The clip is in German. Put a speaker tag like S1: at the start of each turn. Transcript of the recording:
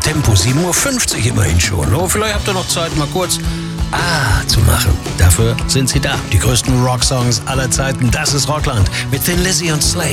S1: Tempo 7:50 Uhr immerhin schon. Oh, vielleicht habt ihr noch Zeit, mal kurz zu machen. Dafür sind sie da. Die größten Rocksongs aller Zeiten. Das ist Rockland mit Thin Lizzy und Slade.